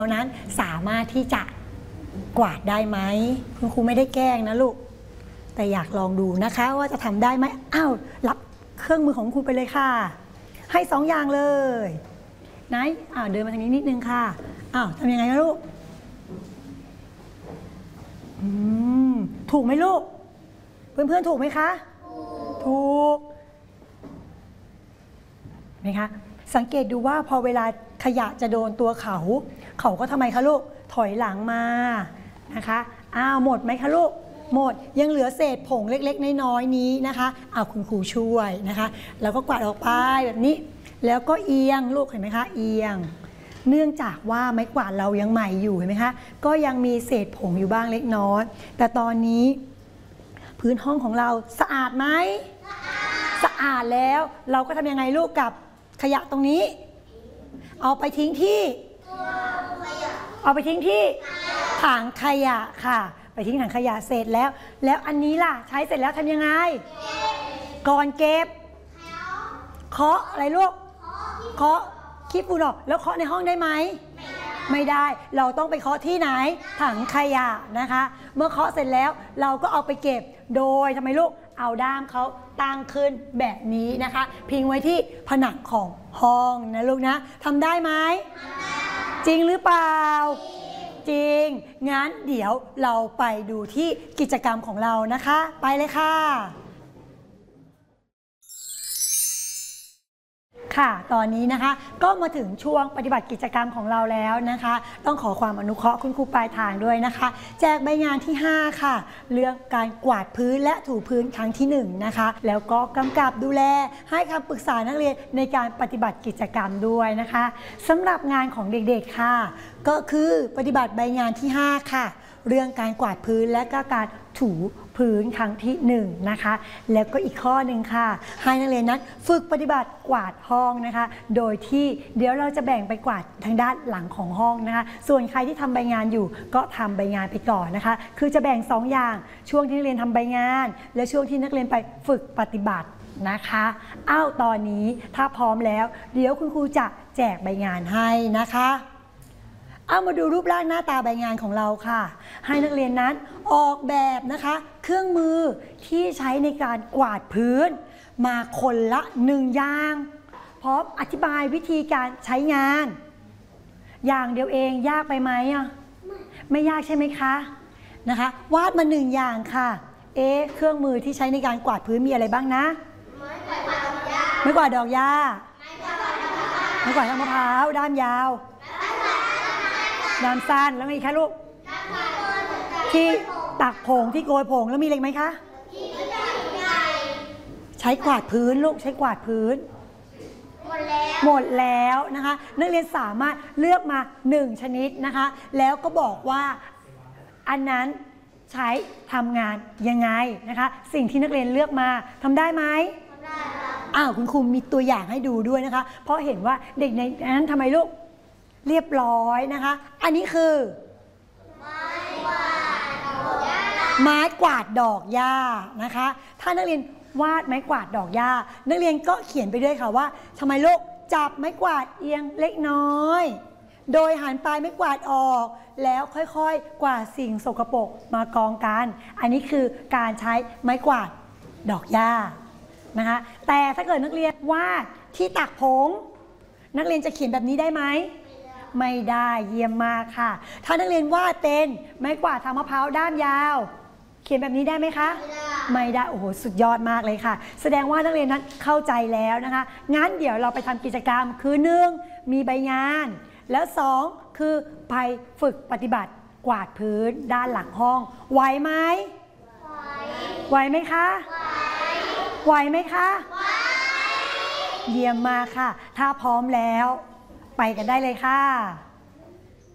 นั้นสามารถที่จะกวาดได้ไหมคุณครูไม่ได้แกล้งนะลูกแต่อยากลองดูนะคะว่าจะทำได้ไหมอ้าวรับเครื่องมือของครูไปเลยค่ะให้2 อย่างเลยไหนเดินมาทางนี้นิดนึงค่ะทำยังไงนะลูกถูกไหมลูกเพื่อนๆถูกไหมคะถูกไหมคะสังเกตดูว่าพอเวลาขยะจะโดนตัวเขาก็ทำไมคะลูกถอยหลังมานะคะหมดไหมคะลูกหมดยังเหลือเศษผงเล็กๆน้อยๆนี้นะคะคุณครูช่วยนะคะแล้วก็กวาดออกไปแบบนี้แล้วก็เอียงลูกเห็นไหมคะเอียงเนื่องจากว่าไม้กวาดเรายังใหม่อยู่เห็นไหมคะก็ยังมีเศษผงอยู่บ้างเล็กน้อยแต่ตอนนี้พื้นห้องของเราสะอาดไหมสะอาดแล้วเราก็ทำยังไงลูกกับขยะตรงนี้เอาไปทิ้งที่ถังขยะค่ะไปทิ้งถังขยะเสร็จแล้วอันนี้ล่ะใช้เสร็จแล้วทำยังไงก่อนเก็บเคาะอะไรลูกเคาะขี้ฝุ่นออกแล้วเคาะในห้องได้ไหมไม่ได้เราต้องไปเคาะที่ไหนถังขยะนะคะเมื่อเคาะเสร็จแล้วเราก็เอาไปเก็บโดยทำไมลูกเอาด้ามเขาตั้งขึ้นแบบนี้นะคะพิงไว้ที่ผนังของห้องนะลูกนะทำได้ไหมจริงหรือเปล่าจริงงั้นเดี๋ยวเราไปดูที่กิจกรรมของเรานะคะไปเลยค่ะค่ะตอนนี้นะคะก็มาถึงช่วงปฏิบัติกิจกรรมของเราแล้วนะคะต้องขอความอนุเคราะห์คุณครูปลายทางด้วยนะคะแจกใบงานที่5ค่ะเรื่องการกวาดพื้นและถูพื้นครั้งที่1นะคะแล้วก็กำกับดูแลให้คำปรึกษานักเรียนในการปฏิบัติกิจกรรมด้วยนะคะสำหรับงานของเด็กๆค่ะก็คือปฏิบัติใบงานที่5ค่ะเรื่องการกวาดพื้นและก็การถูพื้นครั้งที่1นะคะแล้วก็อีกข้อหนึ่งค่ะให้นักเรียนนั้นฝึกปฏิบัติกวาดห้องนะคะโดยที่เดี๋ยวเราจะแบ่งไปกวาดทางด้านหลังของห้องนะคะส่วนใครที่ทำใบงานอยู่ก็ทำใบงานไปก่อนนะคะคือจะแบ่ง2 อย่างช่วงที่นักเรียนทำใบงานและช่วงที่นักเรียนไปฝึกปฏิบัตินะคะตอนนี้ถ้าพร้อมแล้วเดี๋ยวคุณครูจะแจกใบงานให้นะคะมาดูรูปร่างหน้าตาใบงานของเราค่ะให้นักเรียนนั้นออกแบบนะคะเครื่องมือที่ใช้ในการกวาดพื้นมาคนละ1 อย่างพร้อมอธิบายวิธีการใช้งานอย่างเดียวเองยากไปไหมไม่ยากใช่ไหมคะนะคะวาดมา1 อย่างค่ะเครื่องมือที่ใช้ในการกวาดพื้นมีอะไรบ้างนะไม้กวาดดอกหญ้าไม้กวาดทางมะพร้าวด้ามยาวด้ามสั้นแล้วมีแค่ลูกที่ตักผงที่โกยผงแล้วมีอะไรไหมคะใช้กวาดพื้นลูกใช้กวาดพื้นหมดแล้วนะคะนักเรียนสามารถเลือกมา1 ชนิดนะคะแล้วก็บอกว่าอันนั้นใช้ทำงานยังไงนะคะสิ่งที่นักเรียนเลือกมาทำได้ไหมคุณครูมีตัวอย่างให้ดูด้วยนะคะเพราะเห็นว่าเด็กในนั้นทำไมลูกเรียบร้อยนะคะอันนี้คือไม้กวาดดอกหญ้านะคะถ้านักเรียนวาดไม้กวาดดอกหญ้านักเรียนก็เขียนไปด้วยค่ะว่าทำไมลูกจับไม้กวาดเอียงเล็กน้อยโดยหันปลายไม้กวาดออกแล้วค่อยๆกวาดสิ่งสกปรกมากองกันอันนี้คือการใช้ไม้กวาดดอกหญ้านะคะแต่ถ้าเกิดนักเรียนวาดที่ตักผงนักเรียนจะเขียนแบบนี้ได้ไหมไม่ได้เยี่ยมมากค่ะถ้านักเรียนวาดเป็นไม้กวาดทางมะพร้าวด้ามยาวเขียนแบบนี้ได้ไหมคะไม่ได้โอ้โหสุดยอดมากเลยค่ะแสดงว่านักเรียนนั้นเข้าใจแล้วนะคะงั้นเดี๋ยวเราไปทำกิจกรรมคือ1มีใบงานแล้ว2คือไปฝึกปฏิบัติกวาดพื้นด้านหลังห้องไหวไหมไหวไหมคะไหวไหมคะเยี่ยมมากค่ะถ้าพร้อมแล้วไปกันได้เลยค่ะ